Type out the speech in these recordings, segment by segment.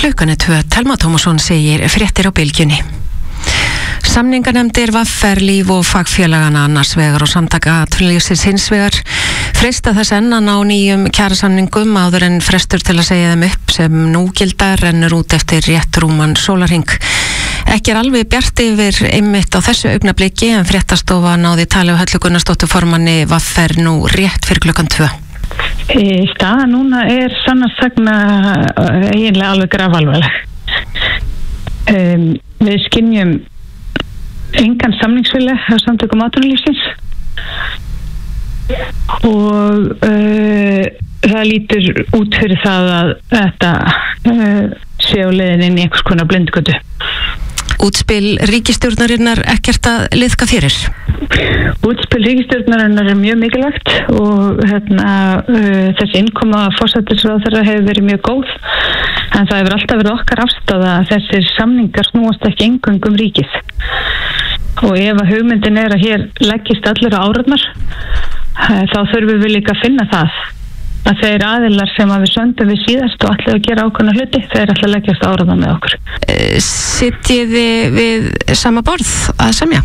Klukkan 2. Telma Tómasson segir fréttir á Bylgjunni. Samninganefndir VFR, Líf og fagfélagana annars vegar og Samtaka atvinnulífsins hins vegar freista þess enn að ná nýjum kjarasamningum áður en frestur til að segja þeim upp sem nú gilda rennur út eftir rétt rúman sólarhring. Ekki alveg bjart yfir einmitt á þessu augnabliki en fréttastofa náði tali af Höllu Gunnarsdóttur formanni VFR nú rétt fyrir klukkan 2. Staða núna sannast sagna eiginlega alveg grafalvarleg. Við skynjum engan samningsvilja á Samtökum atvinnulífsins og það lítur út fyrir það að þetta sé á leiðinni inn í einhvers konar blindgötu. Útspil ríkisstjórnarinnar ekkert að liðka fyrir? Útspil ríkisstjórnarinnar mjög mikilvægt og þessi innkoma forsætisráðherra hefur verið mjög góð en það hefur alltaf verið okkar afstaða að þessir samningar snúast ekki eingöngu ríkið og ef að hugmyndin að hér leggist allir á árarnar þá þurfum við líka að finna það að þeir aðilar sem að við söndum við síðast og allir að gera ákveðna hluti þeir allir að leggjast áraðan með okkur. Sitjið þið við sama borð að semja?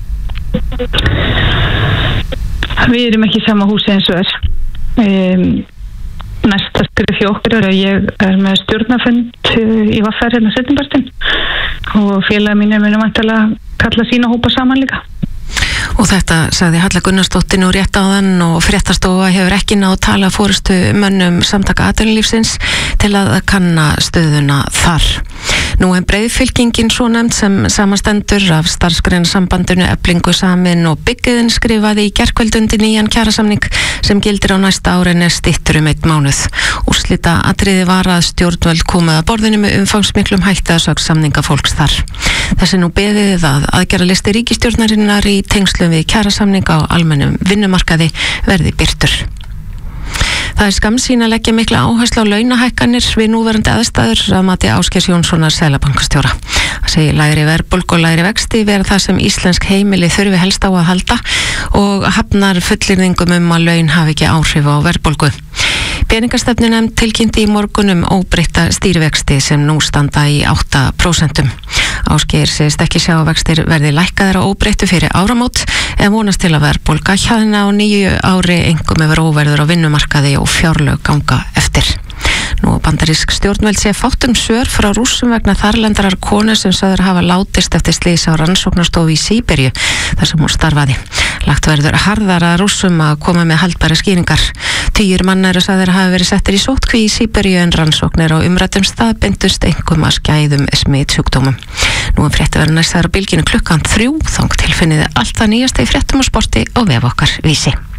Við erum ekki í sama húsi eins og næsta skrif hjá okkur að ég með stjórnarfund í VFR hérna setjumbarstinn og félaga mín munum væntanlega kalla sína hópa saman líka. Og þetta sagði Halla Gunnarsdóttir nú rétt áðan og fréttastofa hefur ekki náð tala forystu mönnum Samtaka atvinnulífsins til að kanna stöðuna þar. Nú breiðfylkingin svo nefnd sem samanstendur af starfsgreinasambandinu Eflingu Samin og Byggiðin skrifaði í gærkvöldundi nýjan kjarasamning sem gildir á næsta árin styttur 1 mánuð. Úrslita atriði var að stjórnvöld komið að borðinu með umfangsmiklum hætti að sögn samningafólks þar. Þessi nú beðið að aðgerðalisti ríkisstjórnarinnar í tengslum við kjarasamning á almennum vinnumarkaði verði birtur. Það skammsýn að leggja mikla áherslu á launahækkanir við núverandi aðstæður að mati Ásgeirs Jónssonar seðlabankastjóra. Það segir lægri verðbólgu og lægri vexti vera það sem íslensk heimili þurfi helst á að halda og hafnar fullyrðingum að laun hafi ekki áhrif á verðbólgu. Peningastefnunefnd tilkynnti í morgun óbreytta stýrivexti sem nú standa í 8%. Ásgeir segist ekki sjá að vextir verði lækkaðir á óbreyttu fyrir áramót en vonast til að verðbólga hjaðna á nýju ári einkum yfir óverður á vinnumarkaði og fjárlög ganga eftir. Nú bandarísk stjórnvöld sé fátt svör frá Rússum vegna þarlendarar konu sem sagður hafa látist eftir slys á rannsóknarstofu í Síberíu þar sem hún starfaði. Lagt verður harðar að Rússum að koma með haldbæra skýringar. Tugir manna sagðir hafa verið settir í sóttkví í Síberíu en rannsóknir á umræddum stað beindust einkum að skæðum smitsjúkdómum. Nú frétti verður næst þar á Bylgjunni klukkan 3 þangað til finniði allt það nýjasta í fréttum og sporti á vef okkar Vísi.